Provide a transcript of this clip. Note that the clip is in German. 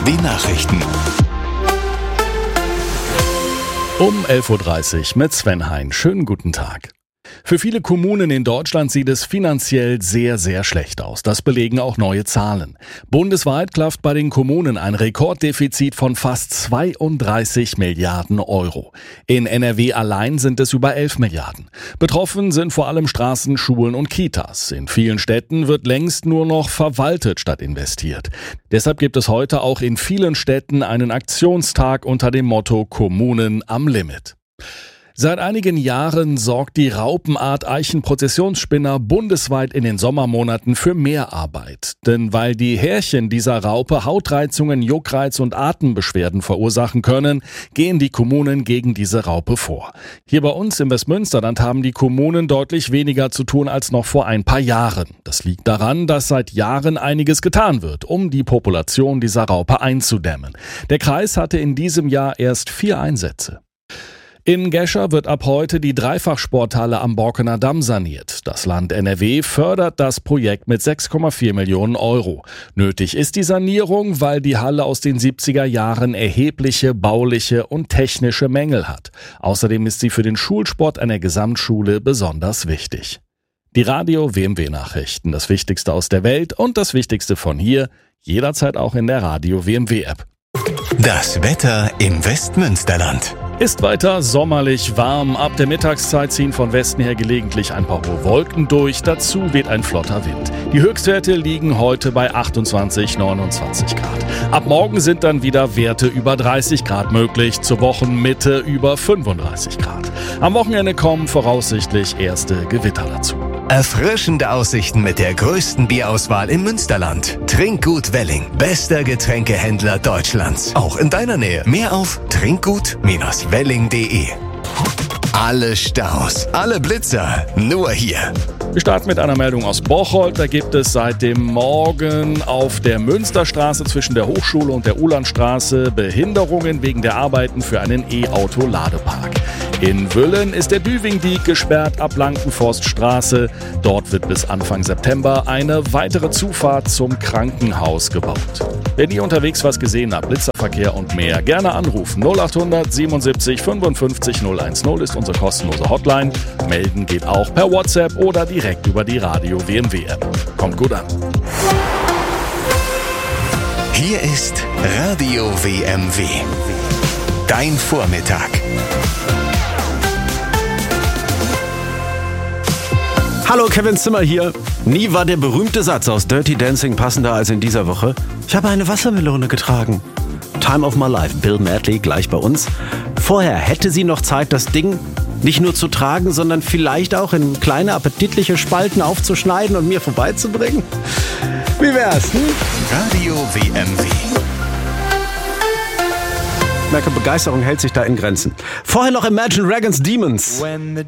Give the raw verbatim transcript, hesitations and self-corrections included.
W Nachrichten. Um elf Uhr dreißig mit Sven Hein. Schönen guten Tag. Für viele Kommunen in Deutschland sieht es finanziell sehr, sehr schlecht aus. Das belegen auch neue Zahlen. Bundesweit klafft bei den Kommunen ein Rekorddefizit von fast zweiunddreißig Milliarden Euro. In N R W allein sind es über elf Milliarden. Betroffen sind vor allem Straßen, Schulen und Kitas. In vielen Städten wird längst nur noch verwaltet statt investiert. Deshalb gibt es heute auch in vielen Städten einen Aktionstag unter dem Motto Kommunen am Limit. Seit einigen Jahren sorgt die Raupenart Eichenprozessionsspinner bundesweit in den Sommermonaten für mehr Arbeit. Denn weil die Härchen dieser Raupe Hautreizungen, Juckreiz und Atembeschwerden verursachen können, gehen die Kommunen gegen diese Raupe vor. Hier bei uns im Westmünsterland haben die Kommunen deutlich weniger zu tun als noch vor ein paar Jahren. Das liegt daran, dass seit Jahren einiges getan wird, um die Population dieser Raupe einzudämmen. Der Kreis hatte in diesem Jahr erst vier Einsätze. In Gescher wird ab heute die Dreifachsporthalle am Borkener Damm saniert. Das Land N R W fördert das Projekt mit sechs Komma vier Millionen Euro. Nötig ist die Sanierung, weil die Halle aus den siebziger Jahren erhebliche bauliche und technische Mängel hat. Außerdem ist sie für den Schulsport einer Gesamtschule besonders wichtig. Die Radio W M W-Nachrichten, das Wichtigste aus der Welt und das Wichtigste von hier, jederzeit auch in der Radio W M W-App. Das Wetter im Westmünsterland. Ist weiter sommerlich warm. Ab der Mittagszeit ziehen von Westen her gelegentlich ein paar hohe Wolken durch. Dazu weht ein flotter Wind. Die Höchstwerte liegen heute bei achtundzwanzig, neunundzwanzig Grad. Ab morgen sind dann wieder Werte über dreißig Grad möglich. Zur Wochenmitte über fünfunddreißig Grad. Am Wochenende kommen voraussichtlich erste Gewitter dazu. Erfrischende Aussichten mit der größten Bierauswahl im Münsterland. Trinkgut Welling, bester Getränkehändler Deutschlands. Auch in deiner Nähe. Mehr auf trinkgut Bindestrich welling punkt de. Alle Staus, alle Blitzer, nur hier. Wir starten mit einer Meldung aus Bocholt. Da gibt es seit dem Morgen auf der Münsterstraße zwischen der Hochschule und der Uhlandstraße Behinderungen wegen der Arbeiten für einen E-Auto-Ladepark. In Wüllen ist der Düvingdiek gesperrt ab Lankenforststraße. Dort wird bis Anfang September eine weitere Zufahrt zum Krankenhaus gebaut. Wenn ihr unterwegs was gesehen habt, Blitzerverkehr und mehr, gerne anrufen. null achthundert siebenundsiebzig fünfundfünfzig null eins null ist unsere kostenlose Hotline. Melden geht auch per WhatsApp oder direkt über die Radio W M W-App. Kommt gut an. Hier ist Radio W M W. Dein Vormittag. Hallo, Kevin Zimmer hier. Nie war der berühmte Satz aus Dirty Dancing passender als in dieser Woche. Ich habe eine Wassermelone getragen. Time of my life, Bill Medley, gleich bei uns. Vorher hätte sie noch Zeit, das Ding nicht nur zu tragen, sondern vielleicht auch in kleine appetitliche Spalten aufzuschneiden und mir vorbeizubringen. Wie wär's, hm? Radio W M W. Ich merke, Begeisterung hält sich da in Grenzen. Vorher noch Imagine Dragons Demons.